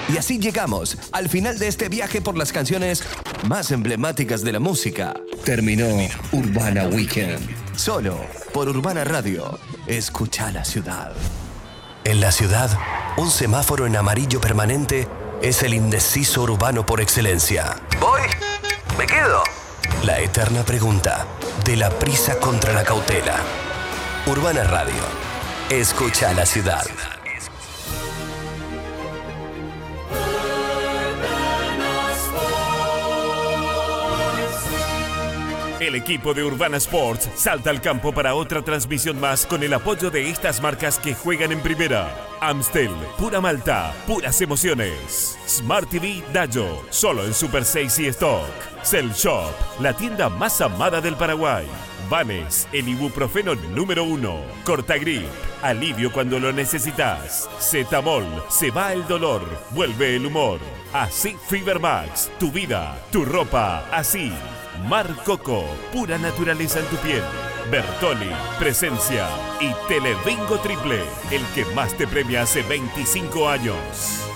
Y así llegamos al final de este viaje por las canciones más emblemáticas de la música. Terminó Urbana Weekend. Solo por Urbana Radio. Escucha la ciudad. En la ciudad, un semáforo en amarillo permanente es el indeciso urbano por excelencia. ¿Voy? ¿Me quedo? La eterna pregunta de la prisa contra la cautela. Urbana Radio. Escucha la ciudad. El equipo de Urbana Sports salta al campo para otra transmisión más con el apoyo de estas marcas que juegan en primera. Amstel, pura Malta, puras emociones. Smart TV Dayo, solo en Super 6 y Stock. Cell Shop, la tienda más amada del Paraguay. Vanes, el ibuprofeno número 1. Cortagrip, alivio cuando lo necesitas. Zetamol, se va el dolor, vuelve el humor. Así Fever Max, tu vida, tu ropa, así. Mar Coco, pura naturaleza en tu piel. Bertoni, presencia. Y Televingo Triple, el que más te premia hace 25 años.